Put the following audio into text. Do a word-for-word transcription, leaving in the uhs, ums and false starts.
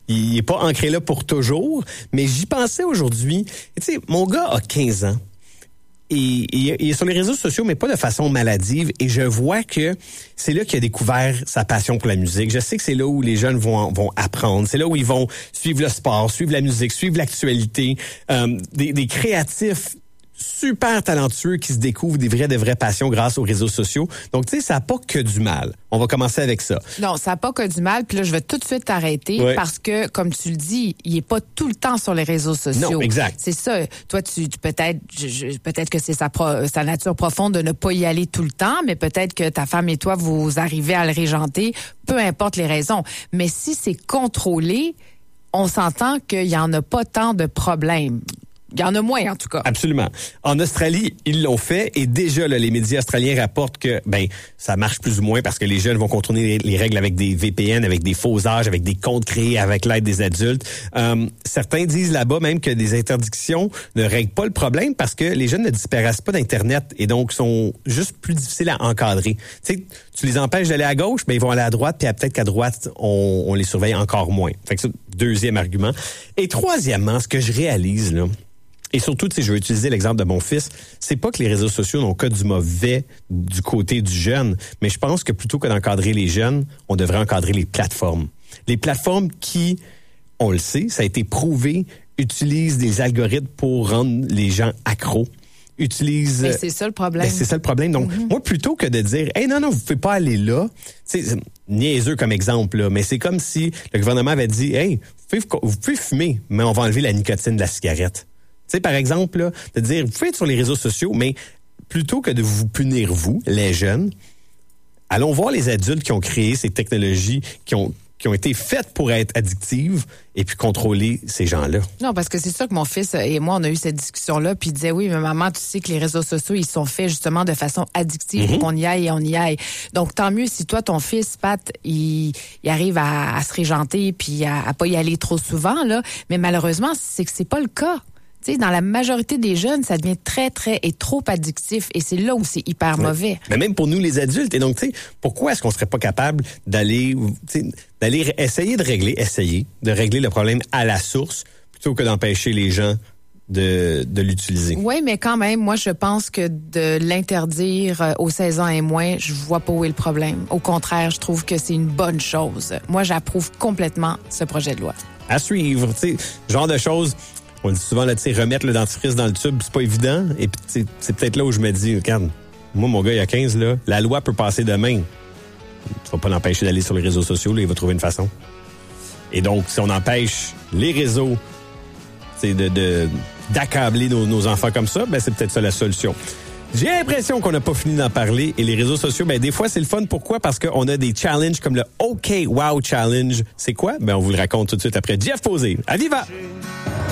il est pas ancré là pour toujours. Mais j'y pensais aujourd'hui. Tu sais, mon gars a quinze ans. Et, et, il est sur les réseaux sociaux, mais pas de façon maladive. Et je vois que c'est là qu'il a découvert sa passion pour la musique. Je sais que c'est là où les jeunes vont vont apprendre. C'est là où ils vont suivre le sport, suivre la musique, suivre l'actualité. Euh, des, des créatifs super talentueux qui se découvrent des vraies, des vraies passions grâce aux réseaux sociaux. Donc, tu sais, ça n'a pas que du mal. On va commencer avec ça. Non, ça n'a pas que du mal. Puis là, je vais tout de suite t'arrêter ouais. parce que, comme tu le dis, il n'est pas tout le temps sur les réseaux sociaux. Non, exact. C'est ça. Toi, tu, tu peut-être, je, je, peut-être que c'est sa, pro, sa nature profonde de ne pas y aller tout le temps, mais peut-être que ta femme et toi, vous arrivez à le régenter, peu importe les raisons. Mais si c'est contrôlé, on s'entend qu'il n'y en a pas tant de problèmes. Il y en a moins, en tout cas. Absolument. En Australie, ils l'ont fait et déjà, là, les médias australiens rapportent que ben ça marche plus ou moins parce que les jeunes vont contourner les, les règles avec des V P N, avec des faux âges, avec des comptes créés avec l'aide des adultes. Euh, certains disent là-bas même que des interdictions ne règlent pas le problème parce que les jeunes ne disparaissent pas d'Internet et donc sont juste plus difficiles à encadrer. Tu sais, tu les empêches d'aller à gauche, ben ils vont aller à droite, puis peut-être qu'à droite, on, on les surveille encore moins. Fait que ça, deuxième argument. Et troisièmement, ce que je réalise, là, et surtout, tu sais, je vais utiliser l'exemple de mon fils. C'est pas que les réseaux sociaux n'ont que du mauvais du côté du jeune, mais je pense que plutôt que d'encadrer les jeunes, on devrait encadrer les plateformes. Les plateformes qui, on le sait, ça a été prouvé, utilisent des algorithmes pour rendre les gens accros. Utilisent. Mais c'est ça le problème. Ben c'est ça le problème. Donc, mm-hmm. moi, plutôt que de dire, hey, non, non, vous pouvez pas aller là, c'est niaiseux comme exemple, là, mais c'est comme si le gouvernement avait dit, hey, vous pouvez, vous pouvez fumer, mais on va enlever la nicotine de la cigarette. Tu sais, par exemple, là, de dire, vous pouvez être sur les réseaux sociaux, mais plutôt que de vous punir, vous, les jeunes, allons voir les adultes qui ont créé ces technologies, qui ont qui ont été faites pour être addictives et puis contrôler ces gens-là. Non, parce que c'est ça que mon fils et moi, on a eu cette discussion-là, puis il disait, oui, mais maman, tu sais que les réseaux sociaux, ils sont faits justement de façon addictive, mm-hmm. qu'on y aille et on y aille. Donc, tant mieux si toi, ton fils, Pat, il, il arrive à, à se régenter puis à, à pas y aller trop souvent, là, mais malheureusement, c'est que c'est pas le cas. Tu sais, dans la majorité des jeunes, ça devient très, très et trop addictif. Et c'est là où c'est hyper ouais. mauvais. Mais même pour nous, les adultes. Et donc, tu sais, pourquoi est-ce qu'on serait pas capable d'aller, tu sais, d'aller essayer de régler, essayer de régler le problème à la source plutôt que d'empêcher les gens de, de l'utiliser? Oui, mais quand même, moi, je pense que de l'interdire aux seize ans et moins, je vois pas où est le problème. Au contraire, je trouve que c'est une bonne chose. Moi, j'approuve complètement ce projet de loi. À suivre, tu sais, genre de choses... On dit souvent, là, tu sais, remettre le dentifrice dans le tube, c'est pas évident. Et puis, c'est peut-être là où je me dis, regarde, moi, mon gars, il a quinze, là, la loi peut passer demain. Tu vas pas l'empêcher d'aller sur les réseaux sociaux, là, il va trouver une façon. Et donc, si on empêche les réseaux, c'est de, de, d'accabler nos, nos enfants comme ça, ben, c'est peut-être ça la solution. J'ai l'impression qu'on n'a pas fini d'en parler. Et les réseaux sociaux, ben des fois, c'est le fun. Pourquoi? Parce qu'on a des challenges comme le OK Wow Challenge. C'est quoi? Ben on vous le raconte tout de suite après Jeff Posé. À Viva!